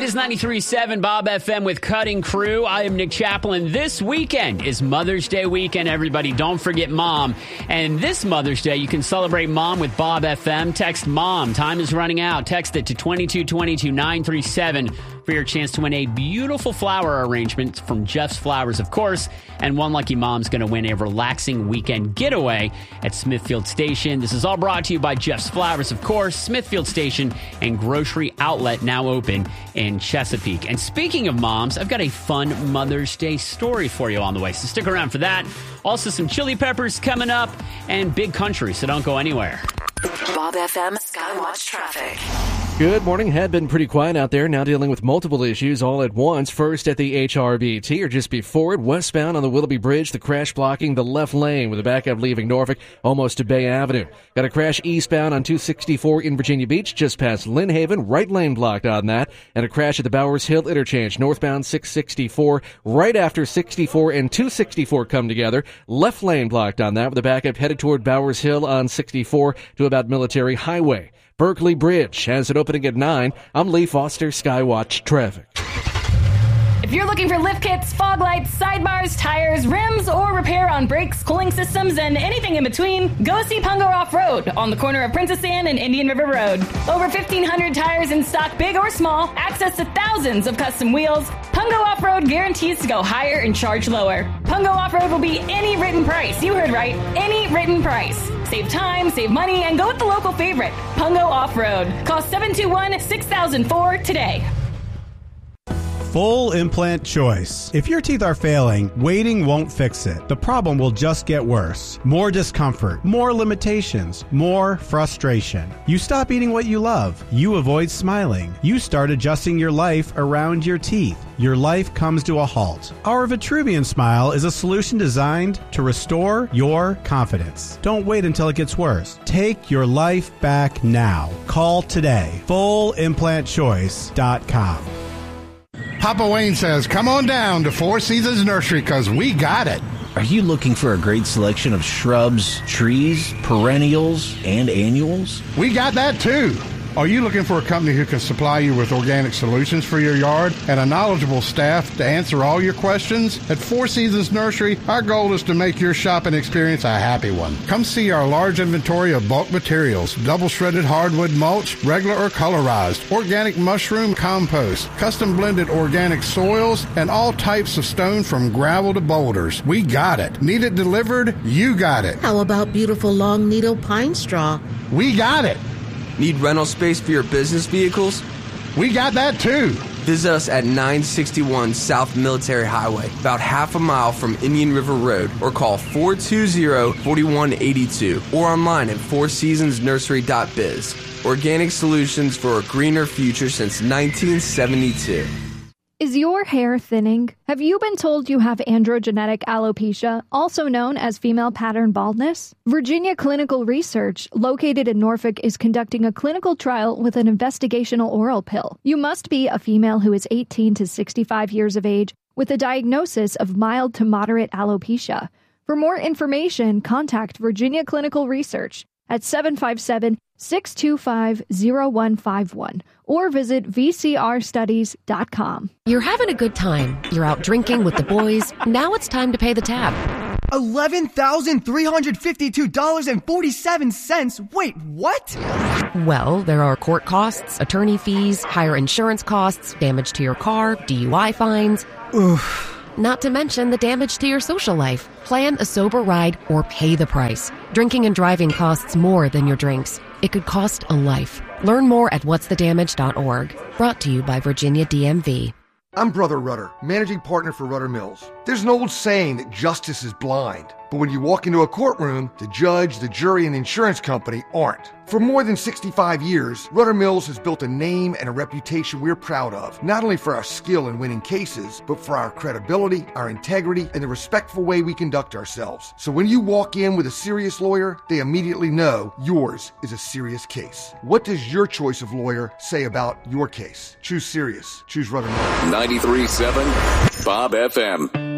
is 93.7 Bob FM with Cutting Crew. I am Nick Chaplin. This weekend is Mother's Day weekend, everybody. Don't forget Mom. And this Mother's Day, you can celebrate Mom with Bob FM. Text Mom. Time is running out. Text it to 222-937 for your chance to win a beautiful flower arrangement from Jeff's Flowers, of course. And one lucky mom's going to win a relaxing weekend getaway at Smithfield Station. This is all brought to you by Jeff's Flowers, of course. Smithfield Station and grocery outlet now open in Chesapeake. And speaking of moms, I've got a fun Mother's Day story for you on the way, so stick around for that. Also, some Chili Peppers coming up and Big Country, so don't go anywhere. Bob FM Skywatch Traffic. Good morning. Had been pretty quiet out there. Now dealing with multiple issues all at once. First at the HRBT, or just before it, westbound on the Willoughby Bridge, the crash blocking the left lane with a backup leaving Norfolk almost to Bay Avenue. Got a crash eastbound on 264 in Virginia Beach, just past Lynn Haven, right lane blocked on that. And a crash at the Bowers Hill interchange, northbound 664, right after 64 and 264 come together. Left lane blocked on that with a backup headed toward Bowers Hill on 64 to about Military Highway. Berkeley Bridge has it opening at 9. I'm Lee Foster, Skywatch Traffic. If you're looking for lift kits, fog lights, sidebars, tires, rims, or repair on brakes, cooling systems, and anything in between, go see Pungo Off-Road on the corner of Princess Anne and Indian River Road. Over 1,500 tires in stock, big or small, access to thousands of custom wheels. Pungo Off-Road guarantees to go higher and charge lower. Pungo Off-Road will be any written price. You heard right, any written price. Save time, save money, and go with the local favorite, Pungo Off-Road. Call 721-6004 today. Full implant choice. If your teeth are failing, waiting won't fix it. The problem will just get worse. More discomfort, more limitations, more frustration. You stop eating what you love. You avoid smiling. You start adjusting your life around your teeth. Your life comes to a halt. Our Vitruvian Smile is a solution designed to restore your confidence. Don't wait until it gets worse. Take your life back now. Call today. FullImplantChoice.com. Papa Wayne says, come on down to Four Seasons Nursery because we got it. Are you looking for a great selection of shrubs, trees, perennials, and annuals? We got that too. Are you looking for a company who can supply you with organic solutions for your yard and a knowledgeable staff to answer all your questions? At Four Seasons Nursery, our goal is to make your shopping experience a happy one. Come see our large inventory of bulk materials, double shredded hardwood mulch, regular or colorized, organic mushroom compost, custom blended organic soils, and all types of stone from gravel to boulders. We got it. Need it delivered? You got it. How about beautiful long needle pine straw? We got it. Need rental space for your business vehicles? We got that too. Visit us at 961 South Military Highway, about half a mile from Indian River Road, or call 420-4182, or online at fourseasonsnursery.biz. Organic solutions for a greener future since 1972. Is your hair thinning? Have you been told you have androgenetic alopecia, also known as female pattern baldness? Virginia Clinical Research, located in Norfolk, is conducting a clinical trial with an investigational oral pill. You must be a female who is 18 to 65 years of age with a diagnosis of mild to moderate alopecia. For more information, contact Virginia Clinical Research at 757-625-0151 or visit vcrstudies.com. You're having a good time. You're out drinking with the boys. Now it's time to pay the tab. $11,352.47. Wait, what? Well, there are court costs, attorney fees, higher insurance costs, damage to your car, DUI fines. Oof. Not to mention the damage to your social life. Plan a sober ride or pay the price. Drinking and driving costs more than your drinks. It could cost a life. Learn more at whatsthedamage.org. Brought to you by Virginia DMV. I'm Brother Rudder, managing partner for Rudder Mills. There's an old saying that justice is blind. But when you walk into a courtroom, the judge, the jury, and the insurance company aren't. For more than 65 years, Rudder Mills has built a name and a reputation we're proud of, not only for our skill in winning cases, but for our credibility, our integrity, and the respectful way we conduct ourselves. So when you walk in with a serious lawyer, they immediately know yours is a serious case. What does your choice of lawyer say about your case? Choose serious. Choose Rudder Mills. 93.7 Bob FM.